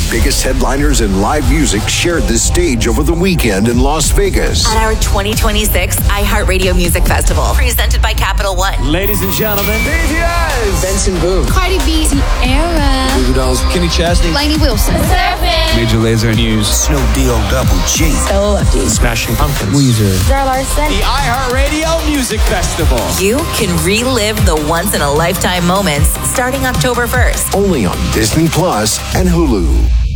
biggest headliners in live music shared this stage over the weekend in Las Vegas. At our 2026 iHeartRadio Music Festival, presented by Capital One. Ladies and gentlemen, BTS, Benson Boone, Cardi B, Tierra, Goo Goo Dolls, Kenny Chesney, Lainey Wilson, Major Lazer, News, Snoop Deal Double G, Stella Lefty, Smashing Pumpkins, Weezer, Zara Larson. the iHeartRadio Music Festival. You can relive the once-in-a-lifetime moments starting October 1st. only on Disney Plus and Hulu.